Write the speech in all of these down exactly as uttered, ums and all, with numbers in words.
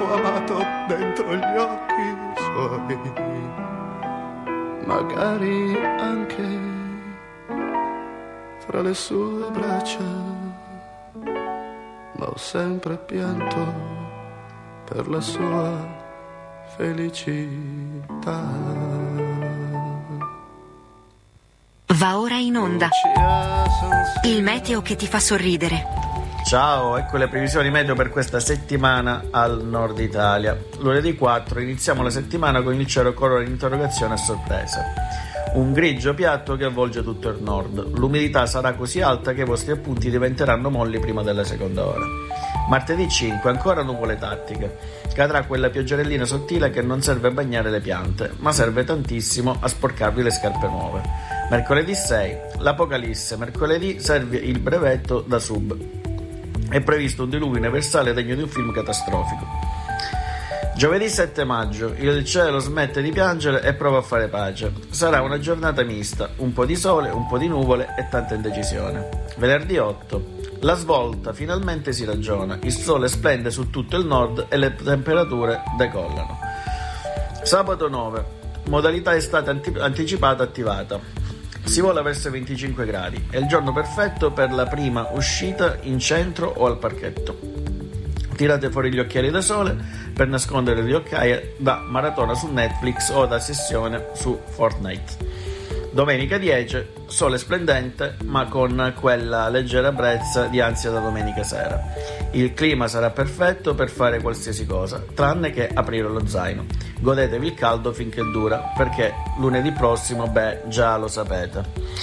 amato dentro gli occhi suoi, magari anche fra le sue braccia, ma ho sempre pianto per la sua felicità. Va ora in onda il meteo che ti fa sorridere. Ciao, ecco le previsioni meteo per questa settimana al nord Italia. Lunedì quattro iniziamo la settimana con il cielo colore di interrogazione a sorpresa. Un grigio piatto che avvolge tutto il nord. L'umidità sarà così alta che i vostri appunti diventeranno molli prima della seconda ora. Martedì cinque, ancora nuvole tattiche. Cadrà quella pioggerellina sottile che non serve a bagnare le piante, ma serve tantissimo a sporcarvi le scarpe nuove. Mercoledì sei, l'Apocalisse. Mercoledì serve il brevetto da sub. È previsto un diluvio universale degno di un film catastrofico. Giovedì sette maggio, il cielo smette di piangere e prova a fare pace. Sarà una giornata mista, un po' di sole, un po' di nuvole e tanta indecisione. Venerdì otto, la svolta finalmente si ragiona, il sole splende su tutto il nord e le temperature decollano. Sabato nove, modalità estate anti- anticipata attivata. Si vola verso i venticinque gradi, è il giorno perfetto per la prima uscita in centro o al parchetto. Tirate fuori gli occhiali da sole per nascondere le occhiaie da maratona su Netflix o da sessione su Fortnite. Domenica dieci, sole splendente ma con quella leggera brezza di ansia da domenica sera. Il clima sarà perfetto per fare qualsiasi cosa, tranne che aprire lo zaino. Godetevi il caldo finché dura, perché lunedì prossimo, beh, già lo sapete.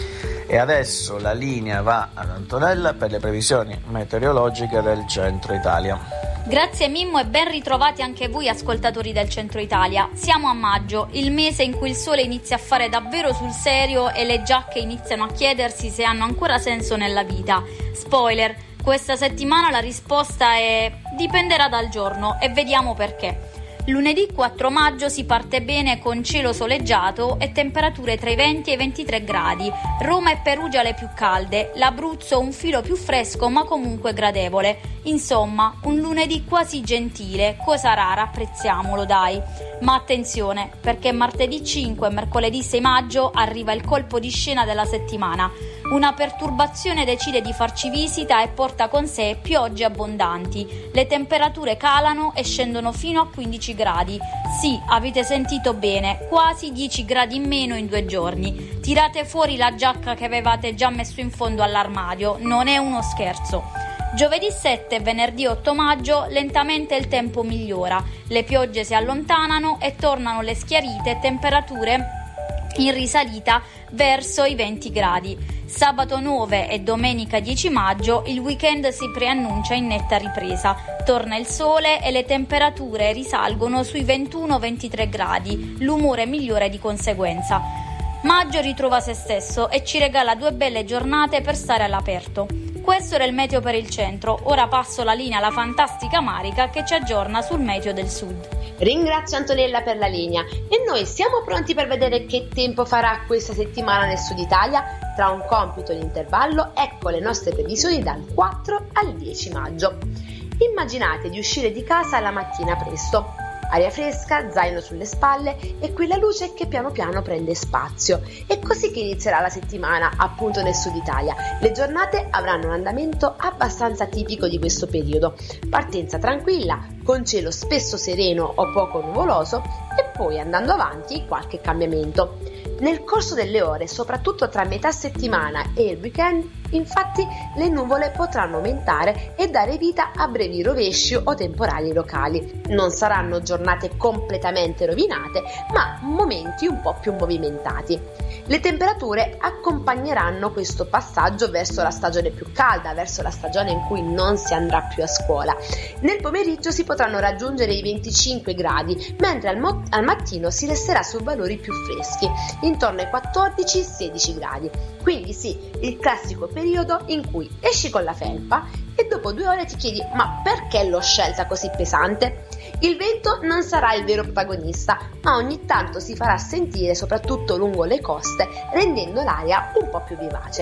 E adesso la linea va ad Antonella per le previsioni meteorologiche del centro Italia. Grazie Mimmo e ben ritrovati anche voi ascoltatori del centro Italia. Siamo a maggio, il mese in cui il sole inizia a fare davvero sul serio e le giacche iniziano a chiedersi se hanno ancora senso nella vita. Spoiler, questa settimana la risposta è dipenderà dal giorno e vediamo perché. Lunedì quattro maggio si parte bene con cielo soleggiato e temperature tra i venti e i ventitré gradi. Roma e Perugia le più calde, l'Abruzzo un filo più fresco ma comunque gradevole. Insomma, un lunedì quasi gentile, cosa rara, apprezziamolo dai. Ma attenzione, perché martedì cinque e mercoledì sei maggio arriva il colpo di scena della settimana. Una perturbazione decide di farci visita e porta con sé piogge abbondanti. Le temperature calano e scendono fino a quindici gradi. Sì, avete sentito bene, quasi dieci gradi in meno in due giorni. Tirate fuori la giacca che avevate già messo in fondo all'armadio, non è uno scherzo. Giovedì sette e venerdì otto maggio lentamente il tempo migliora, le piogge si allontanano e tornano le schiarite e temperature in risalita verso i venti gradi. Sabato nove e domenica dieci maggio il weekend si preannuncia in netta ripresa. Torna il sole e le temperature risalgono sui ventuno ventitré gradi, l'umore migliora di conseguenza. Maggio ritrova se stesso e ci regala due belle giornate per stare all'aperto. Questo era il meteo per il centro, ora passo la linea alla fantastica Marica che ci aggiorna sul meteo del sud. Ringrazio Antonella per la linea e noi siamo pronti per vedere che tempo farà questa settimana nel sud Italia. Tra un compito e l'intervallo, ecco le nostre previsioni dal quattro al dieci maggio. Immaginate di uscire di casa la mattina presto. Aria fresca, zaino sulle spalle e quella luce che piano piano prende spazio. È così che inizierà la settimana, appunto nel sud Italia. Le giornate avranno un andamento abbastanza tipico di questo periodo. Partenza tranquilla, con cielo spesso sereno o poco nuvoloso e poi andando avanti qualche cambiamento. Nel corso delle ore, soprattutto tra metà settimana e il weekend, infatti le nuvole potranno aumentare e dare vita a brevi rovesci o temporali locali. Non saranno giornate completamente rovinate, ma momenti un po' più movimentati. Le temperature accompagneranno questo passaggio verso la stagione più calda, verso la stagione in cui non si andrà più a scuola. Nel pomeriggio si potranno raggiungere i venticinque gradi, mentre al, mo- al mattino si resterà su valori più freschi, intorno ai quattordici sedici gradi. Quindi sì, il classico periodo in cui esci con la felpa e dopo due ore ti chiedi: ma perché l'ho scelta così pesante? Il vento non sarà il vero protagonista, ma ogni tanto si farà sentire soprattutto lungo le coste, rendendo l'aria un po' più vivace.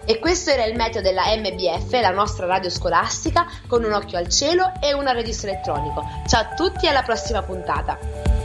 E questo era il meteo della M B F, la nostra radio scolastica, con un occhio al cielo e un registro elettronico. Ciao a tutti e alla prossima puntata!